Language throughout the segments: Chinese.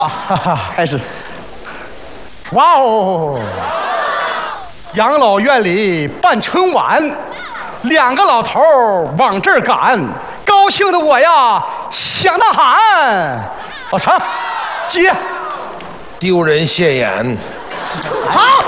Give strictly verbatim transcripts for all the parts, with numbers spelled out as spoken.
啊哈哈，开始。哇哦！养老院里办春晚，两个老头往这儿赶，高兴的我呀想呐喊。老常，接。 丢人现眼。 好，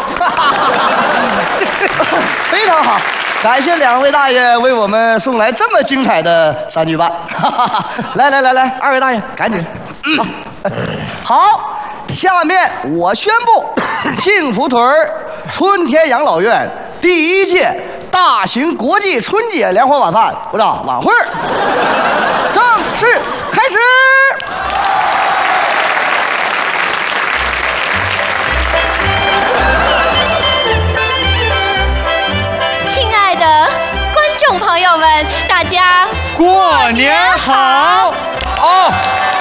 非常好。感谢两位大爷为我们送来这么精彩的三句半。来来来来，二位大爷赶紧。嗯，好，下面我宣布，幸福屯春天养老院第一届大型国际春节联欢晚饭，不是晚会正式开始。 观众朋友们，大家过年好！哦，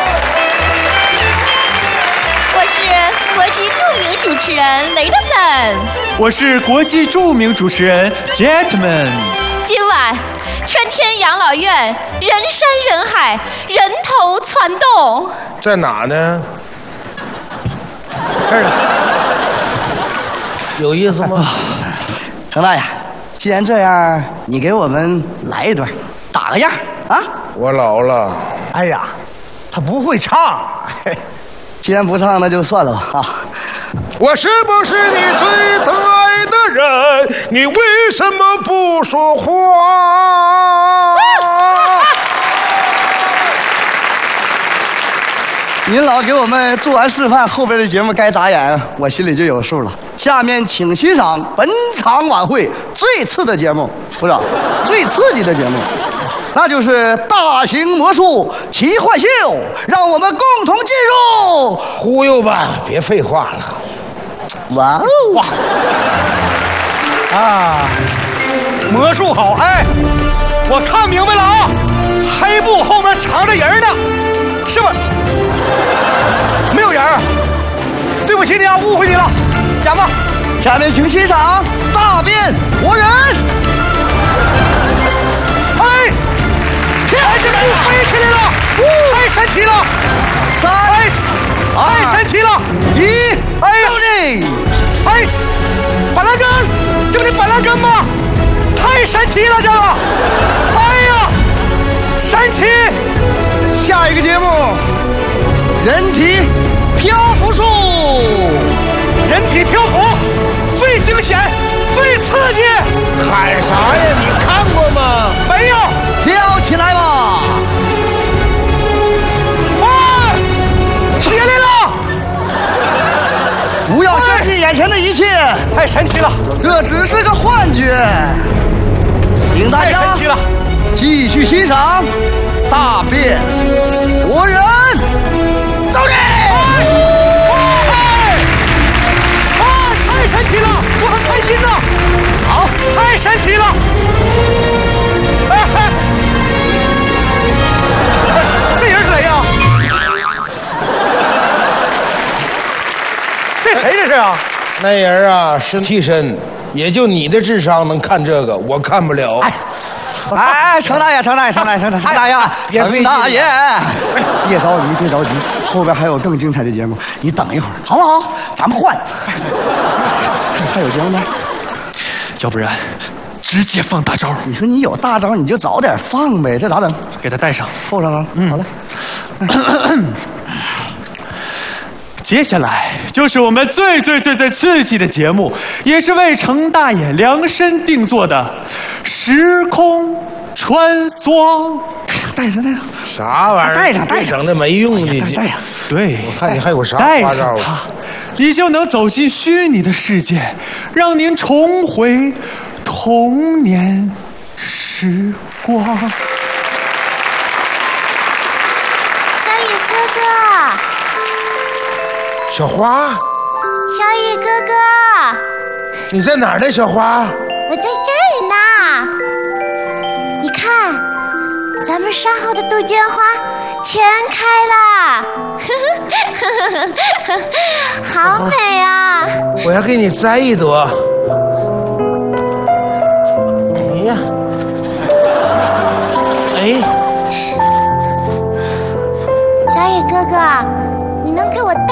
我是国际著名主持人雷德森， 我是国际著名主持人 Gentleman。 今晚春天养老院人山人海，人头攒动， 在哪呢？ 这儿呢。 有意思吗？ 程大爷，既然这样，你给我们来一段，打个样啊！ 我老了。 哎呀，他不会唱。 既然不唱，那就算了吧啊！ 我是不是你最疼爱的人？你为什么不说话？ 您老给我们做完示范，后边的节目该眨眼，我心里就有数了。下面请欣赏本场晚会最次的节目，不是最刺激的节目，那就是大型魔术奇幻秀，让我们共同进入。 忽悠吧，别废话了。 哇哦哇啊！魔术好，哎，我看明白了啊，黑布后面藏着人呢，是不是？没有人，对不起你啊，误会你了，演吧。 下面请欣赏大变活人。 哎，天起来了，飞起来了，太神奇了！ 三， 太神奇了！ 一， 哎呀，哎，板蓝根，这不是板蓝根吗？太神奇了，这个！哎呀，神奇！ 下一个节目，人体漂浮术。 人体漂浮最惊险、最刺激。 喊啥呀？你看过吗？ 没有。 跳起来吧！ 哇，起来了！ 不要相信眼前的一切， 太神奇了， 这只是个幻觉。请大家太神奇了， 继续欣赏大变活人。走你！ 太神奇了，我很开心呐！ 好， 太神奇了！哎哎，这人是谁呀？这谁这是啊？ 那人啊是替身，也就你的智商能看这个，我看不了。 哎，哎，程大爷，程大爷，程大爷，程大爷，程大爷，别着急，别着急，后边还有更精彩的节目，你等一会儿，好不好？咱们换。还有节目呢？ 要不然直接放大招。 你说你有大招，你就早点放呗，这咋整？ 给他带上， 扣上了。嗯，好嘞。 接下来就是我们最最最最刺激的节目，也是为程大爷量身定做的时空穿梭。 带上，带上。 啥玩意儿？ 带上，带上， 整的没用的。 带上。 对， 我看你还有啥带花招？ 上它，你就能走进虚拟的世界，让您重回童年时光。 小雨哥哥， 小花， 小雨哥哥， 你在哪儿呢？小花， 我在这儿呢。你看，咱们山后的杜鹃花全开了，好美啊！ 我要给你摘一朵。哎呀，哎， 小雨哥哥，你能给我带